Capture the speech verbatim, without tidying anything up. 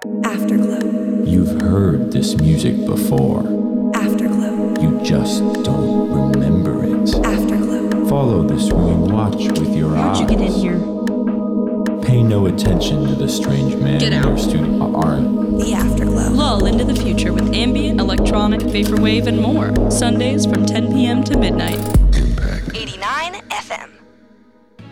Afterglow. You've heard this music before. Afterglow. You just don't remember it. Afterglow. Follow this ringing watch with your How'd eyes. you get in here? Pay no attention to the strange man Get in out. your studio. Aren't. The Afterglow. Lull into the future with ambient, electronic, vaporwave, and more. Sundays from ten p.m. to midnight.